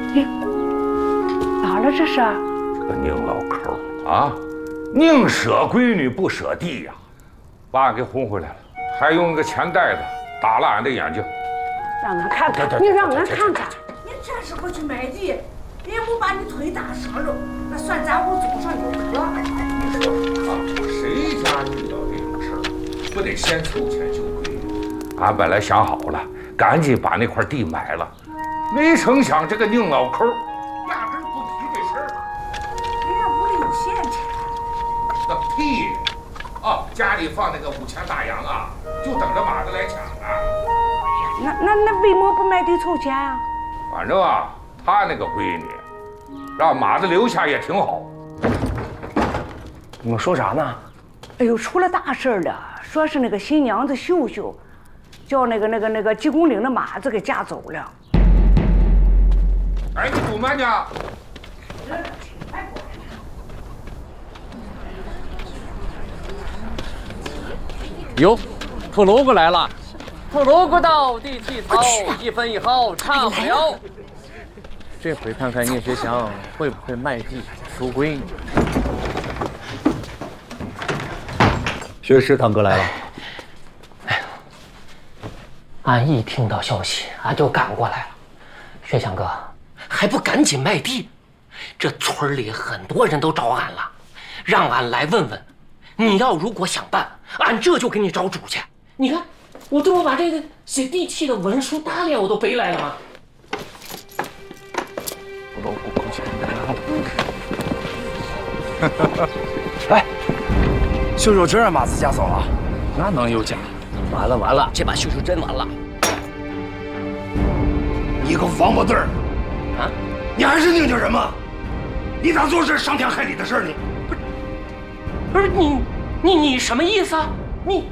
哎，咋了这是？ 这个宁老抠啊，宁舍闺女不舍弟呀，把俺给轰回来了，还用个钱袋子打了俺的眼睛。 让俺看看，你让俺看看。 你这时候去买地，人家不把你腿打折了，那算咱屋祖上有德。你说啊，谁家遇到这种事儿，不得先凑钱救闺女？俺本来想好了，赶紧把那块地买了，没成想这个宁老抠压根不提这事儿。 人家屋里有现钱。 个屁！哦，家里放那个5000大洋啊，就等着马子来抢呢。 那为么不买地凑钱啊？ 反正啊，他那个闺女，让马子留下也挺好。 你们说啥呢？ 哎呦，出了大事了！说是那个新娘子秀秀，叫那个鸡公岭的马子给架走了。 哎，你堵慢点。 哟，副萝卜来了。副萝卜到，地气草，1分1毫差不了。这回看看聂学祥会不会卖地赎闺女。 薛师堂哥来了。 哎呀，俺一听到消息，俺就赶过来了。薛祥哥，还不赶紧卖地？这村里很多人都找俺了，让俺来问问。你要如果想办，俺这就给你找主去。你看。我这不把这个写地契的文书大脸我都背来了吗？ 不能不扣钱的。哎，秀秀真让马子架走了？那能有假？ 完了，这把秀秀真完了！ 你个王八蛋儿！ 啊， 你还是宁家人吗？你咋做这伤天害理的事呢？ 不是你什么意思啊？